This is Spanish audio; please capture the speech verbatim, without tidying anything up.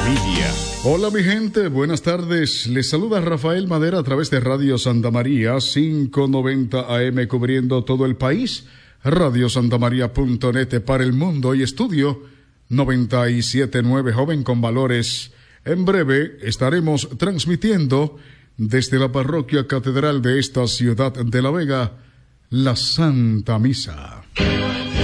familia. Hola mi gente, buenas tardes. Les saluda Rafael Madera a través de Radio Santa María quinientos noventa A M cubriendo todo el país. radio santa maría punto net para el mundo y estudio noventa y siete punto nueve Joven con Valores. En breve estaremos transmitiendo desde la parroquia catedral de esta ciudad de La Vega la Santa Misa.